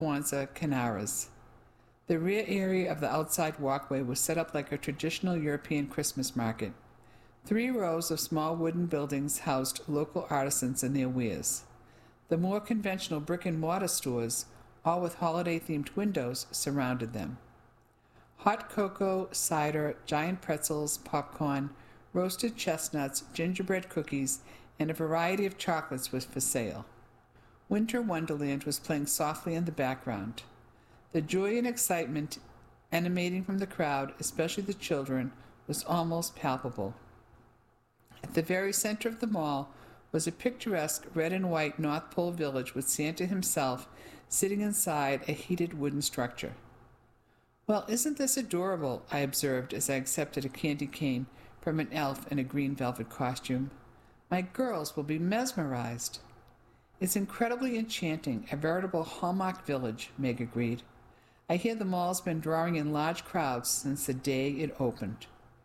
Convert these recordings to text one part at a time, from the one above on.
Kwanzaa Kanaras. The rear area of the outside walkway was set up like a traditional European Christmas market. 3 rows of small wooden buildings housed local artisans and their wares. The more conventional brick-and-mortar stores, all with holiday-themed windows, surrounded them. Hot cocoa, cider, giant pretzels, popcorn, roasted chestnuts, gingerbread cookies, and a variety of chocolates was for sale. Winter Wonderland was playing softly in the background. The joy and excitement emanating from the crowd, especially the children, was almost palpable. At the very center of the mall was a picturesque red and white North Pole village with Santa himself sitting inside a heated wooden structure. "Well, isn't this adorable?" I observed as I accepted a candy cane from an elf in a green velvet costume. "My girls will be mesmerized." "It's incredibly enchanting, a veritable Hallmark village," Meg agreed. "I hear the mall's been drawing in large crowds since the day it opened."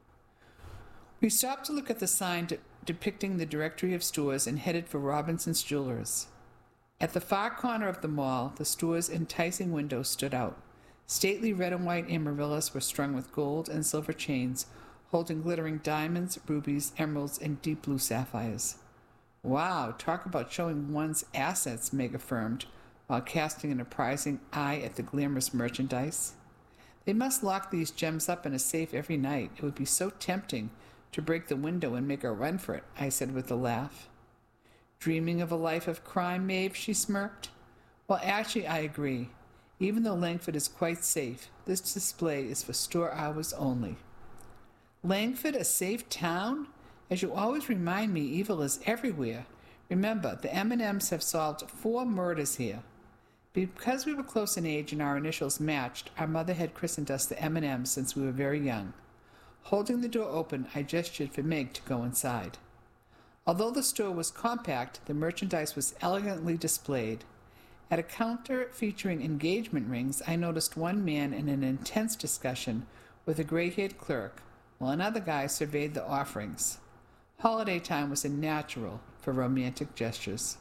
We stopped to look at the sign depicting the directory of stores and headed for Robinson's Jewelers. At the far corner of the mall, the store's enticing windows stood out. Stately red and white amaryllis were strung with gold and silver chains, holding glittering diamonds, rubies, emeralds, and deep blue sapphires. "Wow, talk about showing one's assets," Meg affirmed, while casting an apprising eye at the glamorous merchandise. "They must lock these gems up in a safe every night. It would be so tempting to break the window and make a run for it," I said with a laugh. "Dreaming of a life of crime, Maeve?" she smirked. "Well, actually, I agree. Even though Langford is quite safe, this display is for store hours only." "Langford a safe town? As you always remind me, evil is everywhere. Remember, the M&Ms have solved 4 murders here." Because we were close in age and our initials matched, our mother had christened us the M&Ms since we were very young. Holding the door open, I gestured for Meg to go inside. Although the store was compact, the merchandise was elegantly displayed. At a counter featuring engagement rings, I noticed one man in an intense discussion with a gray-haired clerk, while another guy surveyed the offerings. Holiday time was a natural for romantic gestures.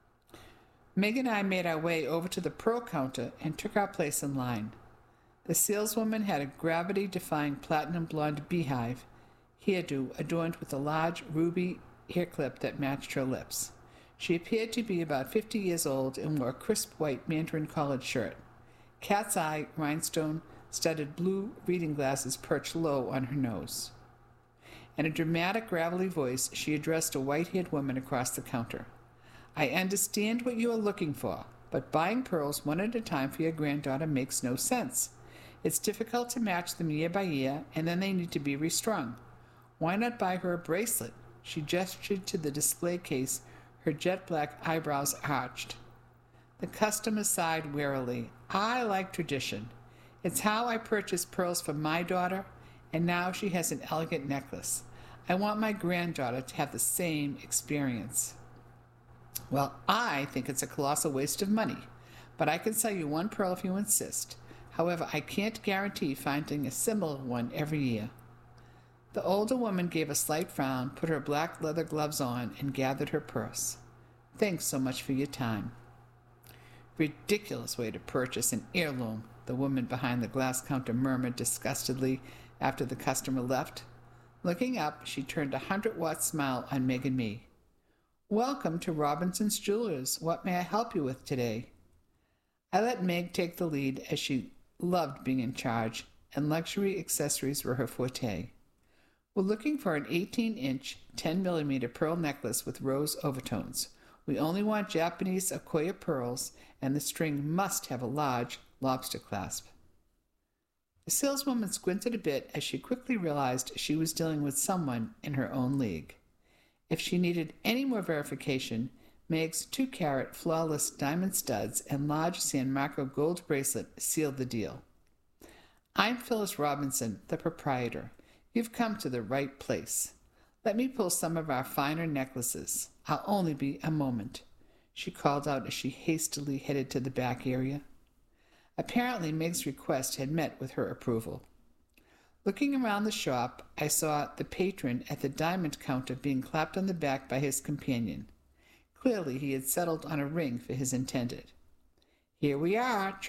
Meg and I made our way over to the pearl counter and took our place in line. The saleswoman had a gravity-defying platinum blonde beehive hairdo adorned with a large ruby hair clip that matched her lips. She appeared to be about 50 years old and wore a crisp white Mandarin collared shirt. Cat's eye, rhinestone-studded blue reading glasses perched low on her nose. In a dramatic, gravelly voice, she addressed a white-haired woman across the counter. "I understand what you are looking for, but buying pearls one at a time for your granddaughter makes no sense. It's difficult to match them year by year, and then they need to be restrung. Why not buy her a bracelet?" She gestured to the display case, her jet-black eyebrows arched. The customer sighed wearily. "I like tradition. It's how I purchased pearls for my daughter, and now she has an elegant necklace. I want my granddaughter to have the same experience." "Well, I think it's a colossal waste of money, but I can sell you one pearl if you insist. However, I can't guarantee finding a similar one every year." The older woman gave a slight frown, put her black leather gloves on, and gathered her purse. "Thanks so much for your time." "Ridiculous way to purchase an heirloom," the woman behind the glass counter murmured disgustedly after the customer left. Looking up, she turned a 100-watt smile on Meg and me. "Welcome to Robinson's Jewelers. What may I help you with today?" I let Meg take the lead, as she loved being in charge, and luxury accessories were her forte. "We're looking for an 18-inch, 10-millimeter pearl necklace with rose overtones. We only want Japanese Akoya pearls, and the string must have a large lobster clasp." The saleswoman squinted a bit as she quickly realized she was dealing with someone in her own league. If she needed any more verification, Meg's 2-carat flawless diamond studs and large San Marco gold bracelet sealed the deal. "I'm Phyllis Robinson, the proprietor. You've come to the right place. Let me pull some of our finer necklaces. I'll only be a moment," she called out as she hastily headed to the back area. Apparently, Meg's request had met with her approval. Looking around the shop, I saw the patron at the diamond counter being clapped on the back by his companion. Clearly, he had settled on a ring for his intended. Here we are,